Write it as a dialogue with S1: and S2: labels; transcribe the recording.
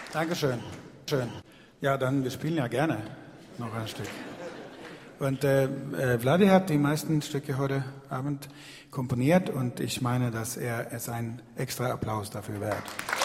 S1: Dankeschön. Schön. Ja, dann, wir spielen ja gerne noch ein Stück. Und Vladi hat die meisten Stücke heute Abend komponiert und ich meine, dass er es einen extra Applaus dafür wert.